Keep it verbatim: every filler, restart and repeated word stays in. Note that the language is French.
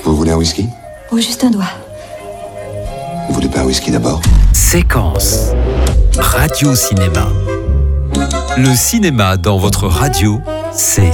Vous voulez un whisky? Oh, juste un doigt. Vous voulez pas un whisky d'abord? Séquence Radio Cinéma. Le cinéma dans votre radio, c'est